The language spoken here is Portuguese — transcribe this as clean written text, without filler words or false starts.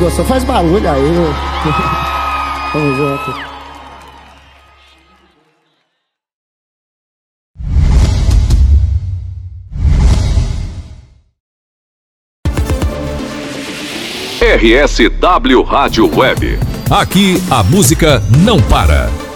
gostou, faz barulho aí, meu. Tamo junto. RSW Rádio Web. Aqui a música não para.